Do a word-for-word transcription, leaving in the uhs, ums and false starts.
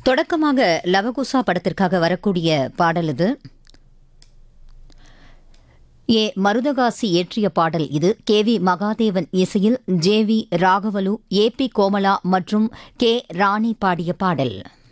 தொடக்கமாக லவகுசா படத்திற்காக வரக்கூடிய பாடல் இது. ஏ மருதகாசி இயற்றிய பாடல் இது. கே வி மகாதேவன் இசையில் ஜே வி ராகவலு, ஏ பி கோமலா மற்றும் கே ராணி பாடிய பாடல்.